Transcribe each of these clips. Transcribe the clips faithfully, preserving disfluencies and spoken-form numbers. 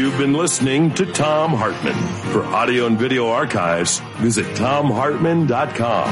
You've been listening to Thom Hartmann. For audio and video archives, visit thom hartmann dot com.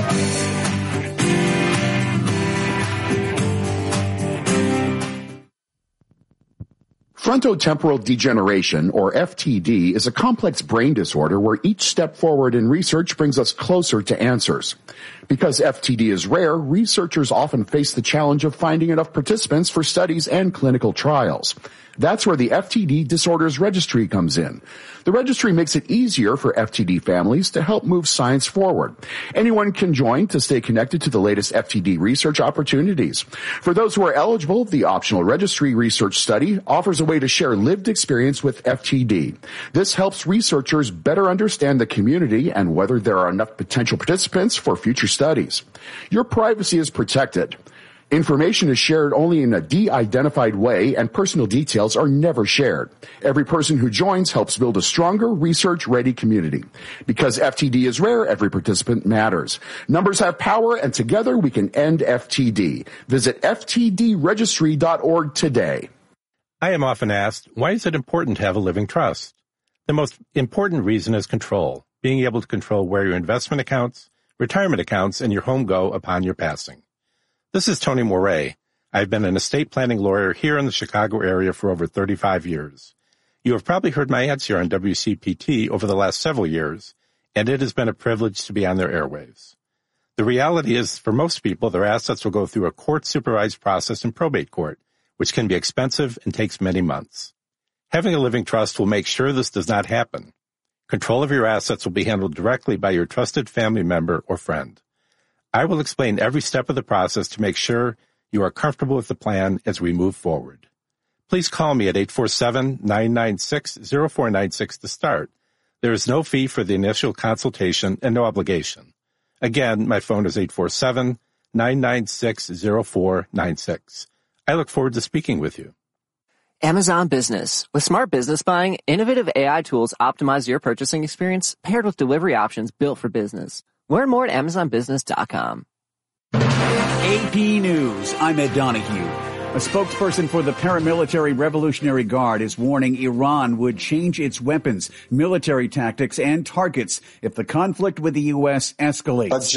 Frontotemporal degeneration, or F T D, is a complex brain disorder where each step forward in research brings us closer to answers. Because F T D is rare, researchers often face the challenge of finding enough participants for studies and clinical trials. That's where the F T D Disorders Registry comes in. The registry makes it easier for F T D families to help move science forward. Anyone can join to stay connected to the latest F T D research opportunities. For those who are eligible, the optional registry research study offers a way to share lived experience with F T D. This helps researchers better understand the community and whether there are enough potential participants for future studies. Your privacy is protected. Information is shared only in a de-identified way, and personal details are never shared. Every person who joins helps build a stronger, research-ready community. Because F T D is rare, every participant matters. Numbers have power, and together we can end F T D. Visit f t d registry dot org today. I am often asked, why is it important to have a living trust? The most important reason is control, being able to control where your investment accounts, retirement accounts, and your home go upon your passing. This is Tony Moret. I've been an estate planning lawyer here in the Chicago area for over thirty-five years. You have probably heard my ads here on W C P T over the last several years, and it has been a privilege to be on their airwaves. The reality is, for most people, their assets will go through a court-supervised process in probate court, which can be expensive and takes many months. Having a living trust will make sure this does not happen. Control of your assets will be handled directly by your trusted family member or friend. I will explain every step of the process to make sure you are comfortable with the plan as we move forward. Please call me at eight four seven, nine nine six, zero four nine six to start. There is no fee for the initial consultation and no obligation. Again, my phone is eight four seven, nine nine six, zero four nine six. I look forward to speaking with you. Amazon Business. With smart business buying, innovative A I tools optimize your purchasing experience paired with delivery options built for business. Learn more at amazon business dot com. A P News, I'm Ed Donahue. A spokesperson for the paramilitary Revolutionary Guard is warning Iran would change its weapons, military tactics, and targets if the conflict with the U S escalates.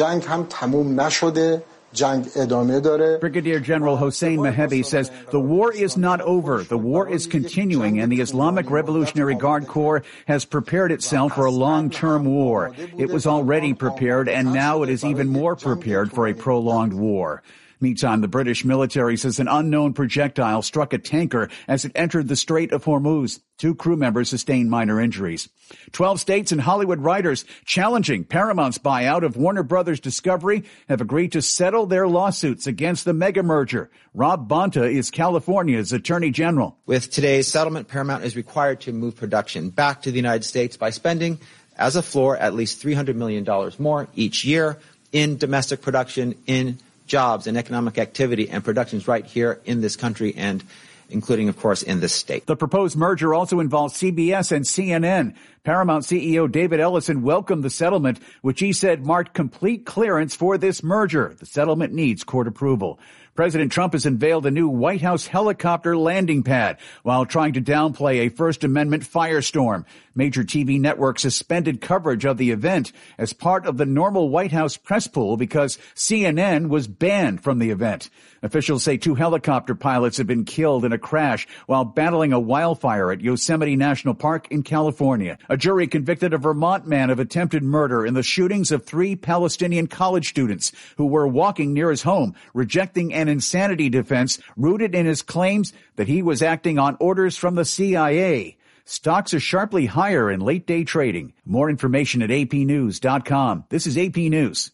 Brigadier General Hossein Mehebi says the war is not over. The war is continuing, and the Islamic Revolutionary Guard Corps has prepared itself for a long-term war. It was already prepared, and now it is even more prepared for a prolonged war. Meantime, the British military says an unknown projectile struck a tanker as it entered the Strait of Hormuz. Two crew members sustained minor injuries. Twelve states and Hollywood writers challenging Paramount's buyout of Warner Brothers Discovery have agreed to settle their lawsuits against the mega merger. Rob Bonta is California's Attorney General. With today's settlement, Paramount is required to move production back to the United States by spending, as a floor, at least three hundred million dollars more each year in domestic production, in jobs and economic activity and productions right here in this country, and including, of course, in this state. The proposed merger also involves C B S and C N N. Paramount C E O David Ellison welcomed the settlement, which he said marked complete clearance for this merger. The settlement needs court approval. President Trump has unveiled a new White House helicopter landing pad while trying to downplay a First Amendment firestorm. Major T V networks suspended coverage of the event as part of the normal White House press pool because C N N was banned from the event. Officials say two helicopter pilots have been killed in a crash while battling a wildfire at Yosemite National Park in California. A jury convicted a Vermont man of attempted murder in the shootings of three Palestinian college students who were walking near his home, rejecting an insanity defense rooted in his claims that he was acting on orders from the C I A. Stocks are sharply higher in late-day trading. More information at a p news dot com. This is A P News.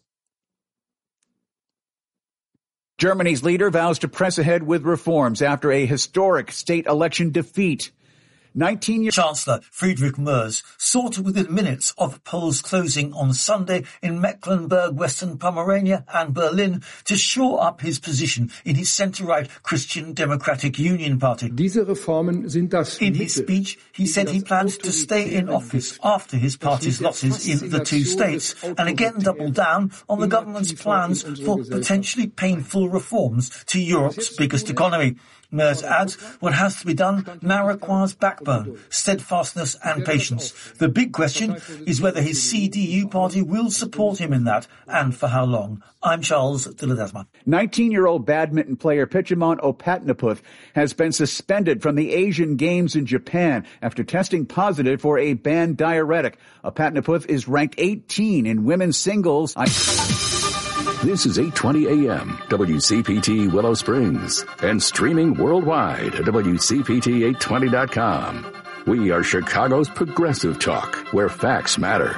Germany's leader vows to press ahead with reforms after a historic state election defeat. nineteen-year Chancellor Friedrich Merz sought within minutes of polls closing on Sunday in Mecklenburg, Western Pomerania and Berlin to shore up his position in his centre-right Christian Democratic Union Party. Diese Reformen sind das in his speech, he said he planned to stay in office after his party's losses in the two states and again double down on the government's plans for potentially painful reforms to Europe's biggest economy. Mers adds, what has to be done now requires backbone, steadfastness and patience. The big question is whether his C D U party will support him in that, and for how long. I'm Charles de Ledesma. nineteen-year-old badminton player Pichamon Opatnaputh has been suspended from the Asian Games in Japan after testing positive for a banned diuretic. Opatnaputh is ranked eighteen in women's singles. I- This is eight twenty A M, W C P T Willow Springs, and streaming worldwide at W C P T eight twenty dot com. We are Chicago's progressive talk, where facts matter.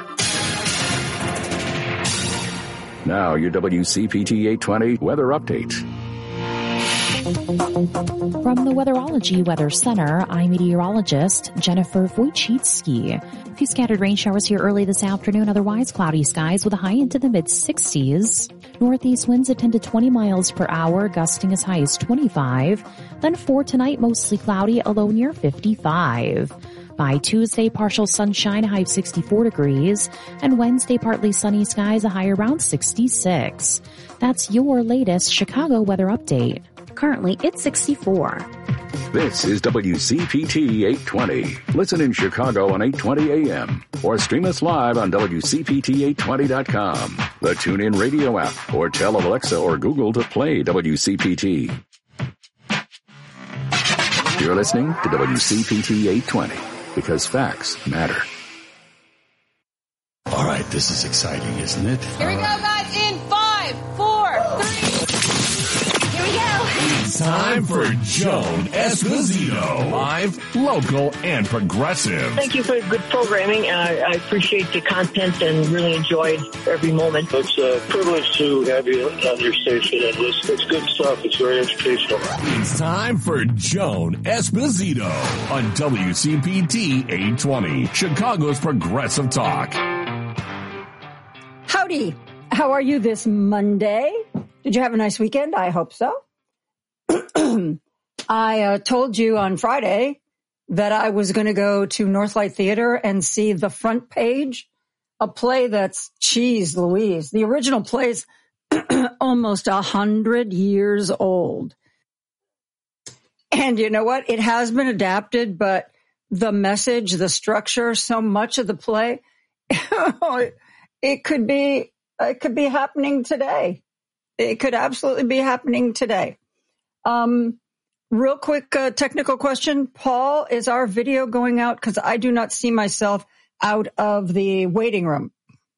Now your W C P T eight twenty weather update. From the Weatherology Weather Center, I'm meteorologist Jennifer Wojcicki. A few scattered rain showers here early this afternoon, otherwise cloudy skies with a high into the mid sixties. Northeast winds at ten to twenty miles per hour, gusting as high as twenty-five. Then for tonight, mostly cloudy, a low near fifty-five. By Tuesday, partial sunshine, a high of sixty-four degrees. And Wednesday, partly sunny skies, a high around sixty-six. That's your latest Chicago weather update. Currently, it's sixty-four. This is W C P T eight twenty. Listen in Chicago on eight twenty A M or stream us live on W C P T eight twenty dot com, the TuneIn Radio app, or tell Alexa or Google to play W C P T. You're listening to W C P T eight twenty because facts matter. All right, this is exciting, isn't it? Here we go, guys, in five, four, three. Here we go. It's time for Joan Esposito. Live, local, and progressive. Thank you for good programming. Uh, I appreciate the content and really enjoyed every moment. It's a privilege to have you on your station and listen. It's good stuff. It's very educational. It's time for Joan Esposito on W C P T eight twenty, Chicago's progressive talk. Howdy. How are you this Monday? Did you have a nice weekend? I hope so. I uh, told you on Friday that I was going to go to Northlight Theater and see The Front Page, a play that's, geez Louise, the original play's almost a hundred years old. And you know what? It has been adapted, but the message, the structure, so much of the play, it could be, it could be happening today. It could absolutely be happening today. Um, real quick uh, technical question. Paul, is our video going out? Because I do not see myself out of the waiting room.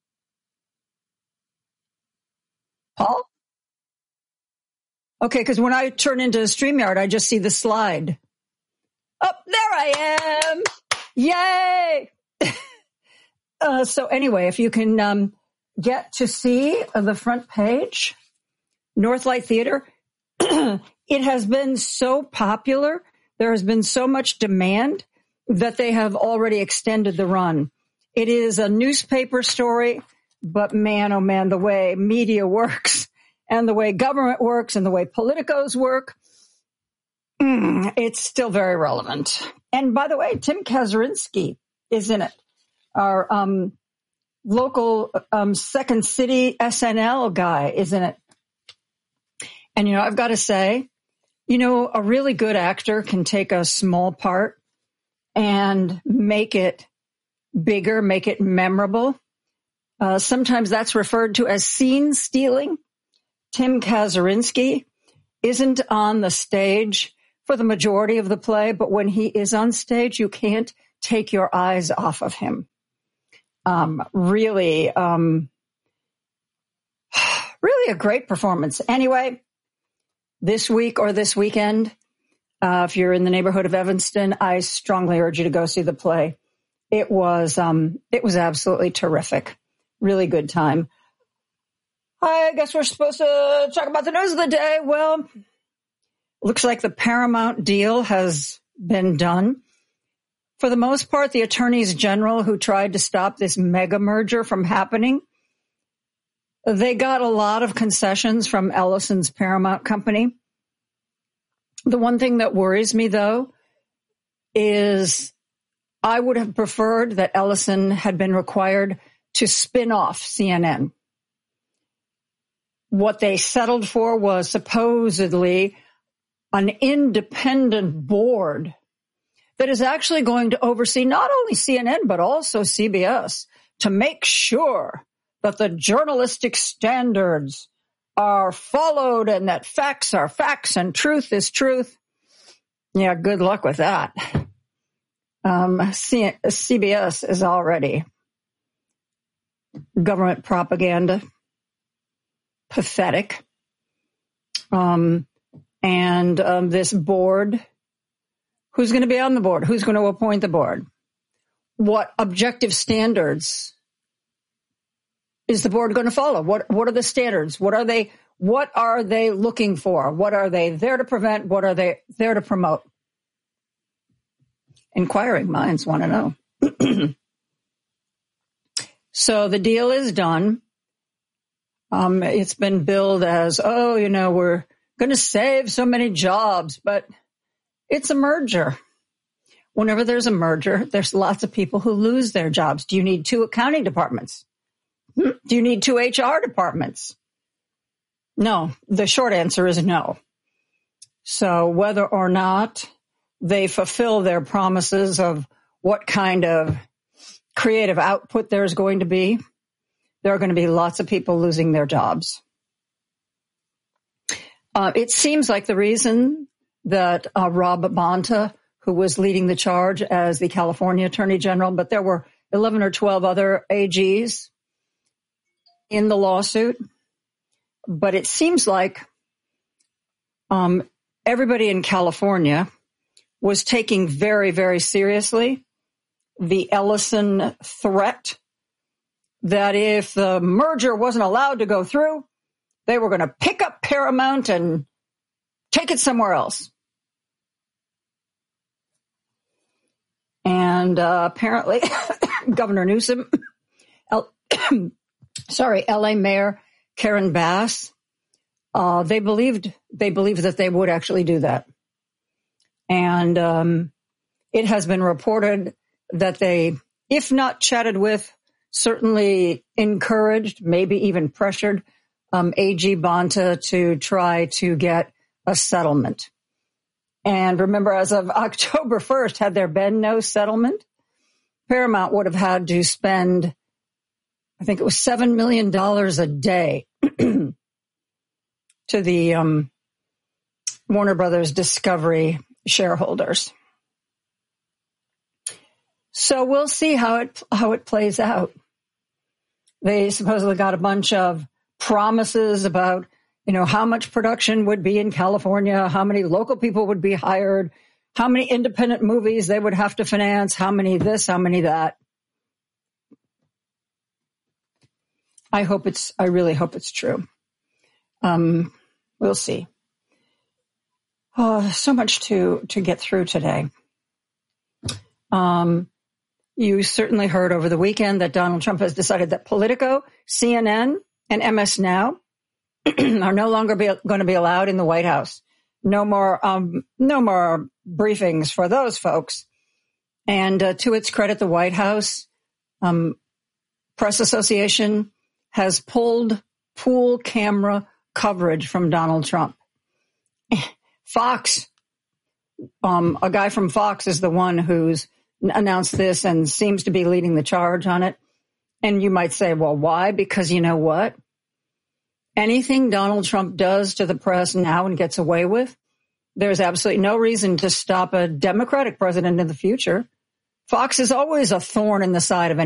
Paul? Okay, because when I turn into StreamYard, I just see the slide. Oh, there I am. Yay. uh, so anyway, if you can um, get to see uh, The Front Page, Northlight Theater, it has been so popular. There has been so much demand that they have already extended the run. It is a newspaper story, but man, oh man, the way media works and the way government works and the way politicos work, mm, it's still very relevant. And by the way, Tim Kaczynski is in it. Our um, local um, Second City S N L guy is in it. And, you know, I've got to say, you know, a really good actor can take a small part and make it bigger, make it memorable. Uh, sometimes that's referred to as scene stealing. Tim Kaczynski isn't on the stage for the majority of the play, but when he is on stage, you can't take your eyes off of him. Um, really, um, really a great performance. Anyway, this week or this weekend, uh, if you're in the neighborhood of Evanston, I strongly urge you to go see the play. It was, um, it was absolutely terrific. Really good time. I guess we're supposed to talk about the news of the day. Well, looks like the Paramount deal has been done. For the most part, the attorneys general who tried to stop this mega merger from happening, they got a lot of concessions from Ellison's Paramount company. The one thing that worries me, though, is I would have preferred that Ellison had been required to spin off C N N. What they settled for was supposedly an independent board that is actually going to oversee not only C N N, but also C B S to make sure that the journalistic standards are followed and that facts are facts and truth is truth. Yeah, good luck with that. Um, C- CBS is already government propaganda, pathetic. Um, and um, this board, who's going to be on the board? Who's going to appoint the board? What objective standards is the board going to follow? What What are the standards? What are they? What are they looking for? What are they there to prevent? What are they there to promote? Inquiring minds want to know. So the deal is done. Um, it's been billed as, oh, you know, we're going to save so many jobs, but it's a merger. Whenever there's a merger, there's lots of people who lose their jobs. Do you need two accounting departments? Do you need two H R departments? No. The short answer is no. So whether or not they fulfill their promises of what kind of creative output there's going to be, there are going to be lots of people losing their jobs. Uh, it seems like the reason that uh, Rob Bonta, who was leading the charge as the California Attorney General, but there were eleven or twelve other A Gs in the lawsuit. But it seems like um, everybody in California was taking very, very seriously the Ellison threat that if the merger wasn't allowed to go through, they were going to pick up Paramount and take it somewhere else. And uh, apparently, Governor Newsom, L- sorry, L A Mayor Karen Bass, uh, they believed they believed that they would actually do that. And um, it has been reported that they, if not chatted with, certainly encouraged, maybe even pressured um, A G Bonta to try to get a settlement. And remember, as of October first, had there been no settlement, Paramount would have had to spend, I think it was seven million dollars a day to the um, Warner Brothers Discovery shareholders. So we'll see how it how it plays out. They supposedly got a bunch of promises about, you know, how much production would be in California, how many local people would be hired, how many independent movies they would have to finance, how many this, how many that. I hope it's, I really hope it's true. Um, we'll see. Oh, so much to, to get through today. Um, you certainly heard over the weekend that Donald Trump has decided that Politico, C N N, and M S Now are no longer be, going to be allowed in the White House. No more, um, no more briefings for those folks. And uh, to its credit, the White House um, Press Association has pulled pool camera coverage from Donald Trump. Fox, um, a guy from Fox is the one who's announced this and seems to be leading the charge on it. And you might say, well, why? Because you know what? Anything Donald Trump does to the press now and gets away with, there's absolutely no reason to stop a Democratic president in the future. Fox is always a thorn in the side of any